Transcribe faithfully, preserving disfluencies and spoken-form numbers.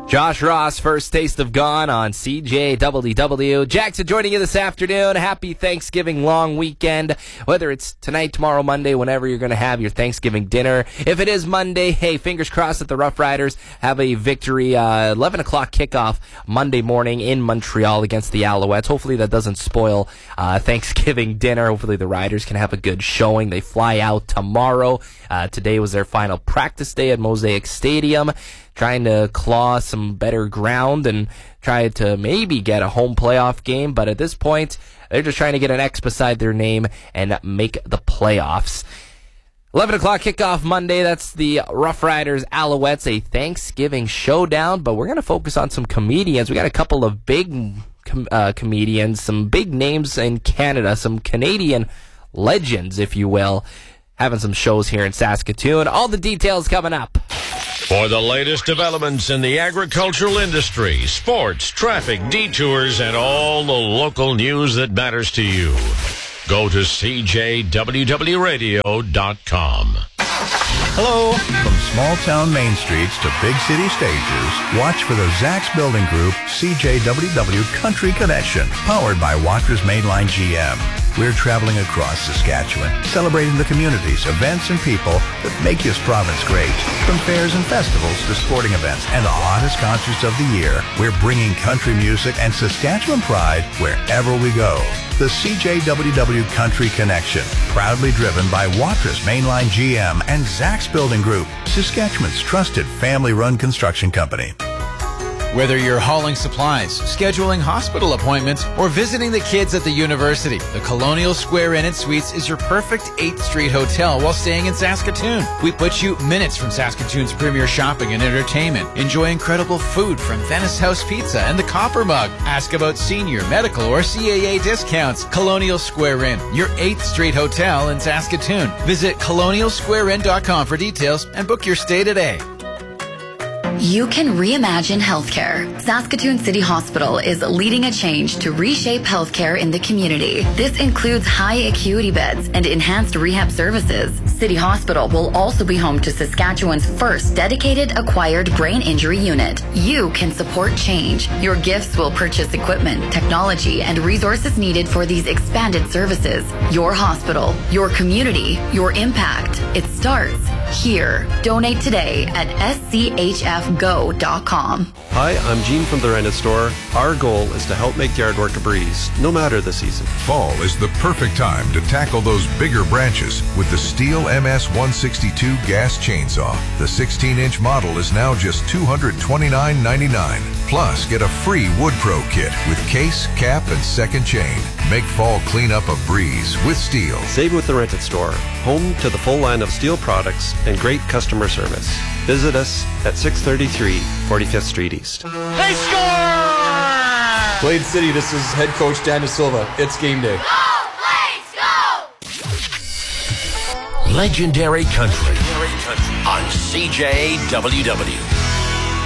Josh Ross, First Taste of Gone on C J W W. Jackson joining you this afternoon. Happy Thanksgiving long weekend. Whether it's tonight, tomorrow, Monday, whenever you're going to have your Thanksgiving dinner. If it is Monday, hey, fingers crossed that the Rough Riders have a victory. Uh, eleven o'clock kickoff Monday morning in Montreal against the Alouettes. Hopefully that doesn't spoil uh, Thanksgiving dinner. Hopefully the Riders can have a good showing. They fly out tomorrow. Uh, today was their final practice day at Mosaic Stadium, trying to claw some better ground and try to maybe get a home playoff game. But at this point, they're just trying to get an X beside their name and make the playoffs. eleven o'clock kickoff Monday. That's the Rough Riders Alouettes, a Thanksgiving showdown. But we're going to focus on some comedians. We got a couple of big com- uh, comedians, some big names in Canada, some Canadian legends, if you will, having some shows here in Saskatoon. All the details coming up. For the latest developments in the agricultural industry, sports, traffic, detours, and all the local news that matters to you, go to C J W W radio dot com. Hello. From small-town main streets to big city stages, watch for the Zacks Building Group C J W W Country Connection, powered by Watra's Mainline G M. We're traveling across Saskatchewan, celebrating the communities, events, and people that make this province great. From fairs and festivals to sporting events and the hottest concerts of the year, we're bringing country music and Saskatchewan pride wherever we go. The C J W W Country Connection, proudly driven by Watra's Mainline G M and Zacks Building Group, Saskatchewan's trusted family-run construction company. Whether you're hauling supplies, scheduling hospital appointments, or visiting the kids at the university, the Colonial Square Inn and Suites is your perfect eighth Street hotel while staying in Saskatoon. We put you minutes from Saskatoon's premier shopping and entertainment. Enjoy incredible food from Venice House Pizza and the Copper Mug. Ask about senior, medical, or C A A discounts. Colonial Square Inn, your eighth Street hotel in Saskatoon. Visit colonial square inn dot com for details and book your stay today. You can reimagine healthcare. Saskatoon City Hospital is leading a change to reshape healthcare in the community. This includes high acuity beds and enhanced rehab services. City Hospital will also be home to Saskatchewan's first dedicated acquired brain injury unit. You can support change. Your gifts will purchase equipment, technology, and resources needed for these expanded services. Your hospital, your community, your impact. It starts here. Donate today at s c h f go dot com. Hi, I'm Gene from the Rented Store. Our goal is to help make yard work a breeze, no matter the season. Fall is the perfect time to tackle those bigger branches with the Steel M S one sixty-two gas chainsaw. The sixteen inch model is now just two hundred twenty-nine ninety-nine. Plus, get a free Wood Pro kit with case, cap, and second chain. Make fall cleanup a breeze with Steel. Save with the Rented Store, home to the full line of Steel products and great customer service. Visit us at six thirty-three forty-fifth Street East. They score! Glade City, this is head coach Dan De Silva. It's game day. Go, Blades, go! Legendary Country on C J W W.